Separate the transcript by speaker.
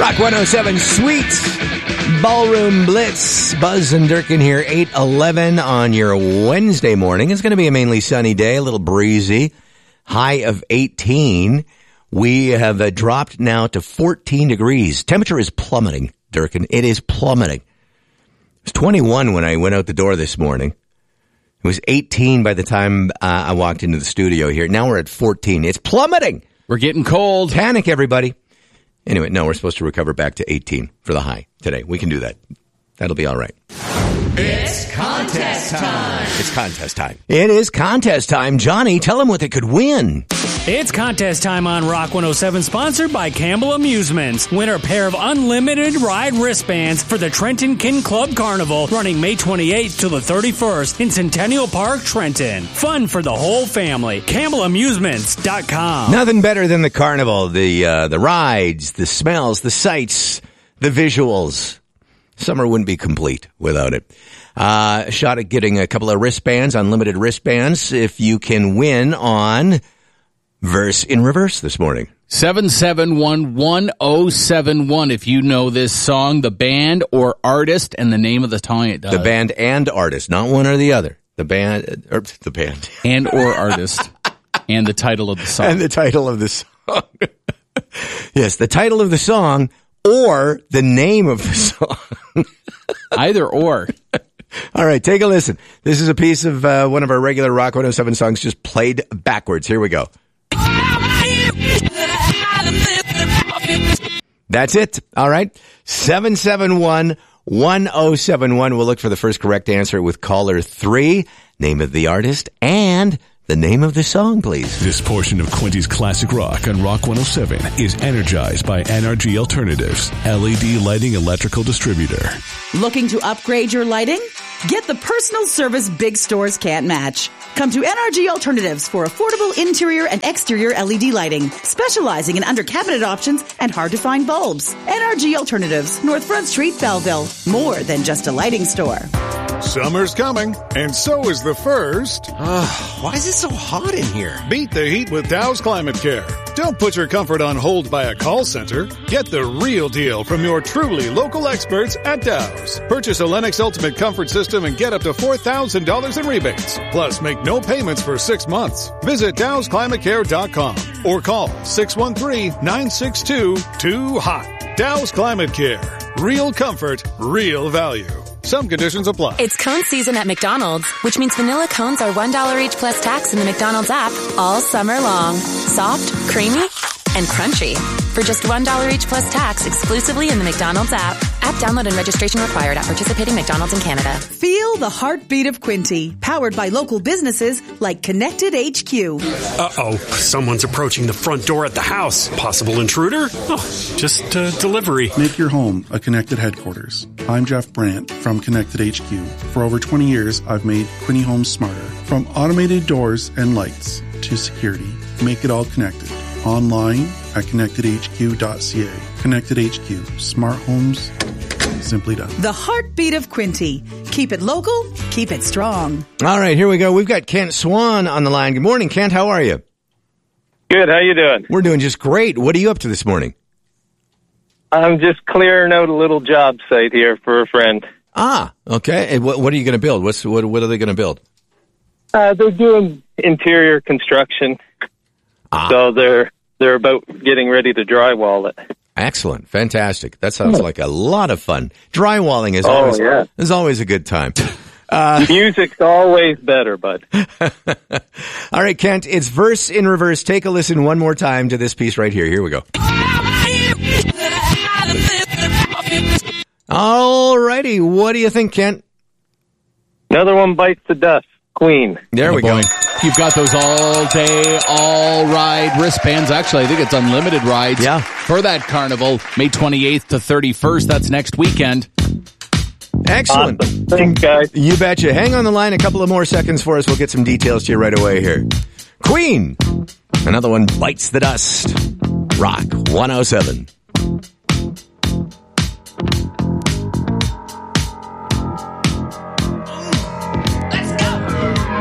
Speaker 1: Rock 107 Sweet Ballroom Blitz. Buzz and Durkin here, 8:11 on your Wednesday morning. It's going to be a mainly sunny day, a little breezy. High of 18. We have dropped now to 14 degrees. Temperature is plummeting, Durkin. It is plummeting. It was 21 when I went out the door this morning. It was 18 by the time I walked into the studio here. Now we're at 14. It's plummeting.
Speaker 2: We're getting cold.
Speaker 1: Panic, everybody. Anyway, no, we're supposed to recover back to 18 for the high today. We can do that. That'll be all right.
Speaker 3: It's contest time.
Speaker 1: It's contest time. It is contest time. Johnny, tell them what they could win.
Speaker 4: It's contest time on Rock 107, sponsored by Campbell Amusements. Win a pair of unlimited ride wristbands for the Trenton Kin Club Carnival, running May 28th to the 31st in Centennial Park, Trenton. Fun for the whole family. CampbellAmusements.com.
Speaker 1: Nothing better than the carnival. The rides, the smells, the sights, the visuals. Summer wouldn't be complete without it. A shot at getting a couple of wristbands, unlimited wristbands, if you can win on Verse in Reverse this morning.
Speaker 2: 771-1071 if you know this song, the band or artist, and the name of the song it does.
Speaker 1: The band and artist, not one or the other. The band.
Speaker 2: And or artist. And the title of the song.
Speaker 1: And the title of the song. Yes, the title of the song or the name of the song.
Speaker 2: Either or.
Speaker 1: All right, take a listen. This is a piece of one of our regular Rock 107 songs just played backwards. Here we go. That's it. All right. 771-1071. We'll look for the first correct answer with caller 3, name of the artist, and the name of the song, please.
Speaker 5: This portion of Quinty's Classic Rock on Rock 107 is energized by NRG Alternatives, LED lighting electrical distributor.
Speaker 6: Looking to upgrade your lighting? Get the personal service big stores can't match. Come to NRG Alternatives for affordable interior and exterior LED lighting, specializing in under-cabinet options and hard-to-find bulbs. NRG Alternatives, North Front Street, Belleville. More than just a lighting store.
Speaker 7: Summer's coming, and so is the first.
Speaker 8: Why is it so hot in here?
Speaker 7: Beat the heat with Dow's Climate Care. Don't put your comfort on hold by a call center. Get the real deal from your truly local experts at Dow's. Purchase a Lennox Ultimate Comfort System and get up to $4,000 in rebates. Plus, make no payments for 6 months. Visit DowsClimateCare.com or call 613-962-2HOT. Dow's Climate Care. Real comfort, real value. Some conditions apply.
Speaker 9: It's cone season at McDonald's, which means vanilla cones are $1 each plus tax in the McDonald's app all summer long. Soft, creamy, and crunchy. For just $1 each plus tax exclusively in the McDonald's app. App download and registration required at participating McDonald's in Canada.
Speaker 6: Feel the heartbeat of Quinty, powered by local businesses like Connected HQ.
Speaker 10: Uh-oh, someone's approaching the front door at the house. Possible intruder? Oh, just delivery.
Speaker 11: Make your home a Connected headquarters. I'm Jeff Brandt from Connected HQ. For over 20 years, I've made Quinty homes smarter. From automated doors and lights to security, make it all connected. Online at connectedhq.ca. Connected HQ. Smart homes, simply done.
Speaker 6: The heartbeat of Quinty. Keep it local, keep it strong.
Speaker 1: All right, here we go. We've got Kent Swan on the line. Good morning, Kent. How are you?
Speaker 12: Good. How you doing?
Speaker 1: We're doing just great. What are you up to this morning?
Speaker 12: I'm just clearing out a little job site here for a friend.
Speaker 1: Ah, okay. And what are you going to build? What are they going to build?
Speaker 12: They're doing interior construction. So they're about getting ready to drywall it.
Speaker 1: Excellent. Fantastic. That sounds like a lot of fun. Drywalling is always a good time.
Speaker 12: Music's always better, bud.
Speaker 1: All right, Kent, it's Verse in Reverse. Take a listen one more time to this piece right here. Here we go. All righty. What do you think, Kent?
Speaker 12: Another one bites the dust. Queen.
Speaker 1: There we go.
Speaker 2: You've got those all day, all ride wristbands. Actually, I think it's unlimited rides for that carnival, May 28th to 31st. That's next weekend.
Speaker 1: Excellent.
Speaker 12: Awesome. Thanks, guys.
Speaker 1: You betcha. Hang on the line a couple of more seconds for us. We'll get some details to you right away here. Queen. Another one bites the dust. Rock 107.